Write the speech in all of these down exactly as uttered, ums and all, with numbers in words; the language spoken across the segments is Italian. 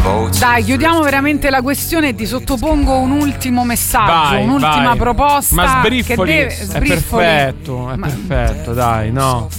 Dai, chiudiamo veramente la questione e ti sottopongo un ultimo messaggio, vai, un'ultima vai. proposta. Ma sbriffoli, che deve, sbriffoli. è perfetto, è Ma... perfetto, dai, no.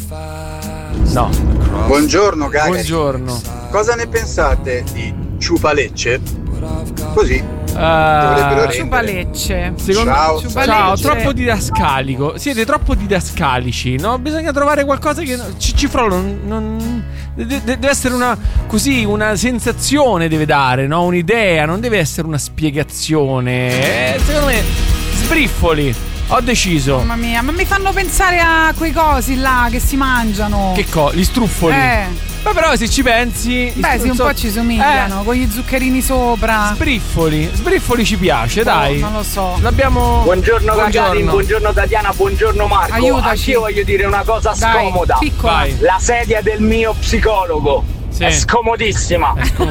No. Buongiorno cari. Buongiorno. Cosa ne pensate di ciupalecce? Così. Uh, Ciupalecce. Secondo... Ciao. Ciupalecce. Ciao, troppo didascalico. Siete troppo didascalici, no? Bisogna trovare qualcosa che ci, ci frollo. Non, non... De- deve essere una così, una sensazione deve dare, no? Un'idea, non deve essere una spiegazione. Eh, secondo me, sbriffoli. Ho deciso. Mamma mia, ma mi fanno pensare a quei cosi là che si mangiano. Che co? Gli struffoli. Eh. Ma però se ci pensi, beh, sì, un so... po' ci somigliano, eh. con gli zuccherini sopra. Sbriffoli, sbriffoli ci piace, oh, dai. Non lo so. L'abbiamo. Buongiorno Gagarin, buongiorno Tatiana, buongiorno Marco. Aiutaci. Anch'io voglio dire una cosa dai, scomoda. Piccola. La sedia del mio psicologo. Sì. È scomodissima. È scom-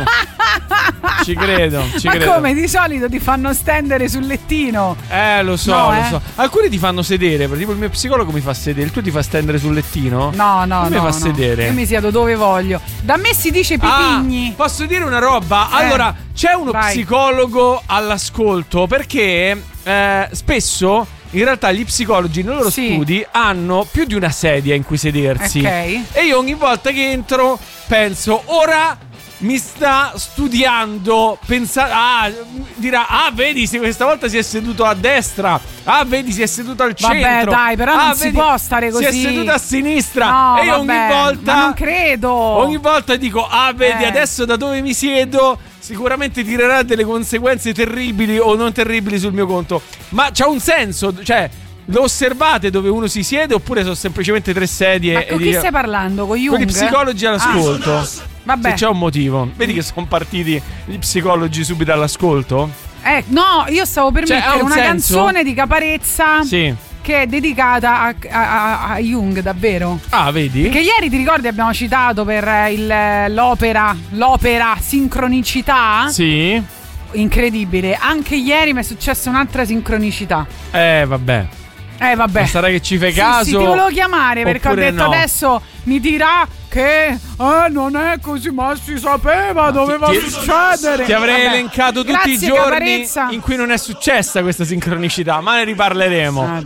ci credo, ci Ma credo. come? Di solito ti fanno stendere sul lettino. Eh, lo so, no, lo eh? so. Alcuni ti fanno sedere, tipo il mio psicologo mi fa sedere, il tuo ti fa stendere sul lettino? No, no, a me no. fa no. sedere. Io mi siedo dove voglio. Da me si dice pipigni. Ah, posso dire una roba? Eh. Allora, c'è uno Vai. psicologo all'ascolto perché eh, spesso in realtà gli psicologi nei loro sì. studi hanno più di una sedia in cui sedersi. Ok. E io ogni volta che entro penso, ora mi sta studiando, pensa- ah, dirà, ah vedi se questa volta si è seduto a destra, ah vedi si è seduto al vabbè, centro, dai, però ah, non si vedi, può stare così, si è seduto a sinistra. no, E io vabbè, ogni volta ma non credo, ogni volta dico, ah vedi eh. adesso da dove mi siedo sicuramente tirerà delle conseguenze terribili o non terribili sul mio conto, ma c'ha un senso, cioè lo osservate dove uno si siede oppure sono semplicemente tre sedie? ma e con chi dico, stai parlando? Con Jung? con gli psicologi all'ascolto. Ah, vabbè. Se c'è un motivo. Vedi che sono partiti gli psicologi subito all'ascolto? Eh, no, io stavo per Cioè, mettere ha un una senso? canzone di Caparezza Sì. che è dedicata a, a, a Jung, davvero. Ah, vedi? Perché ieri ti ricordi abbiamo citato per il, l'opera l'opera Sincronicità? Sì. Incredibile. Anche ieri mi è successa un'altra sincronicità. Eh, vabbè. Eh vabbè. Ma sarà che ci fai sì, caso? Sì, ti volevo chiamare perché ho oppure detto no? adesso mi dirà che eh, non è così, ma si sapeva, doveva ti, succedere. Ti avrei Vabbè. elencato tutti Grazie, i giorni Caparezza. in cui non è successa questa sincronicità, ma ne riparleremo. Ah,